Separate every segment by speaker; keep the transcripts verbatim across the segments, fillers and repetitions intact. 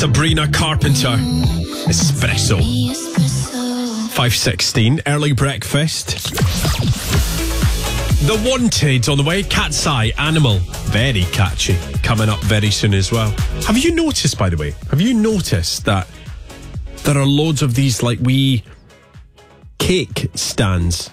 Speaker 1: Sabrina Carpenter, Espresso. five sixteen, early breakfast. The Wanted on the way. Cat's Eye, Animal. Very catchy. Coming up very soon as well. Have you noticed, by the way, have you noticed that there are loads of these like wee cake stands?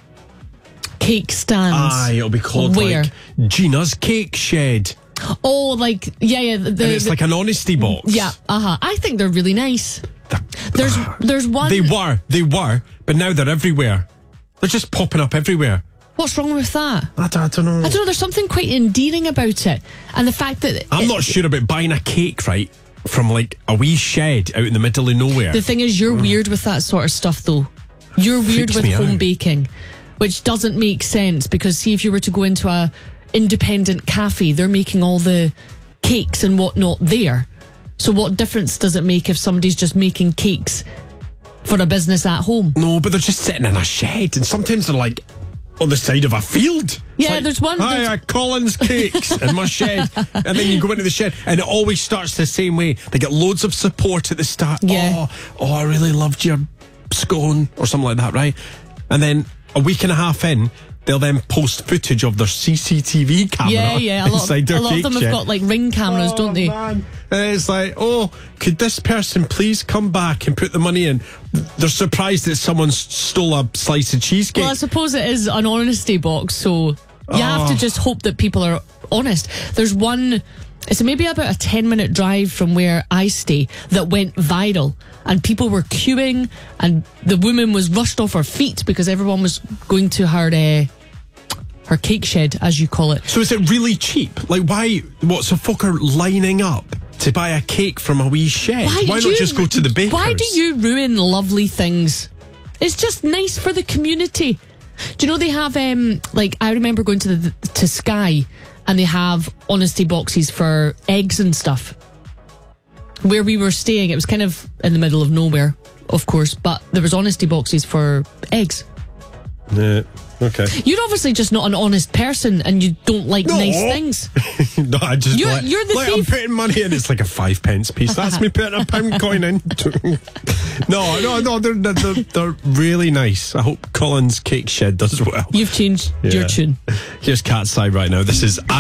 Speaker 2: Cake stands?
Speaker 1: Aye, it'll be called
Speaker 2: Where?
Speaker 1: like Gina's Cake Shed.
Speaker 2: Oh, like, yeah, yeah. The,
Speaker 1: And it's
Speaker 2: the,
Speaker 1: like an honesty box.
Speaker 2: Yeah, uh-huh. I think they're really nice. There's there's one...
Speaker 1: They were, they were, but now they're everywhere. They're just popping up everywhere.
Speaker 2: What's wrong with that?
Speaker 1: I don't, I don't know.
Speaker 2: I don't know, there's something quite endearing about it. And the fact that...
Speaker 1: I'm
Speaker 2: it,
Speaker 1: not sure about buying a cake, right, from like a wee shed out in the middle of nowhere.
Speaker 2: The thing is, you're weird with that sort of stuff, though. You're weird
Speaker 1: Freaks
Speaker 2: with
Speaker 1: me
Speaker 2: home
Speaker 1: out.
Speaker 2: baking, which doesn't make sense, because see, if you were to go into a independent cafe, they're making all the cakes and whatnot there. So what difference does it make if somebody's just making cakes for a business at home?
Speaker 1: No, but they're just sitting in a shed, and sometimes they're like on the side of a field. It's
Speaker 2: Yeah,
Speaker 1: like,
Speaker 2: there's one-
Speaker 1: Hi,
Speaker 2: there's-
Speaker 1: uh, Collins Cakes in my shed. And then you go into the shed, and it always starts the same way. They get loads of support at the start.
Speaker 2: Yeah.
Speaker 1: Oh, oh, I really loved your scone, or something like that, right? And then a week and a half in, they'll then post footage of their C C T V camera
Speaker 2: Yeah, yeah. A lot,
Speaker 1: inside
Speaker 2: of,
Speaker 1: their
Speaker 2: a lot of
Speaker 1: cake
Speaker 2: them have
Speaker 1: shed.
Speaker 2: got like ring cameras,
Speaker 1: Oh,
Speaker 2: don't they?
Speaker 1: Man. And it's like, oh, could this person please come back and put the money in? They're surprised that someone s- stole a slice of cheesecake.
Speaker 2: Well, I suppose it is an honesty box, so you have to
Speaker 1: Oh.
Speaker 2: just hope that people are honest. There's one, it's maybe about a ten minute drive from where I stay, that went viral, and people were queuing, and the woman was rushed off her feet because everyone was going to her uh, her cake shed, as you call it.
Speaker 1: So is it really cheap? Like, why? What? So folk are lining up to buy a cake from a wee shed. Why,
Speaker 2: do
Speaker 1: not
Speaker 2: you-
Speaker 1: just go to the baker's?
Speaker 2: Why do you ruin lovely things? It's just nice for the community. Do you know they have um like I remember going to the to Sky, and they have honesty boxes for eggs and stuff. Where we were staying, it was kind of in the middle of nowhere, of course, but there was honesty boxes for eggs.
Speaker 1: Yeah. Okay.
Speaker 2: You're obviously just not an honest person, and you don't like
Speaker 1: No.
Speaker 2: nice things.
Speaker 1: No, I just
Speaker 2: You're-
Speaker 1: like,
Speaker 2: you're the
Speaker 1: like I'm
Speaker 2: thief.
Speaker 1: putting money in. It's like a five pence piece. That's me putting a pound coin in. no, no, no. They're, they're they're they're really nice. I hope Collins Cake Shed does well.
Speaker 2: You've changed your
Speaker 1: Yeah.
Speaker 2: tune.
Speaker 1: Here's Cat's Eye right now. This is.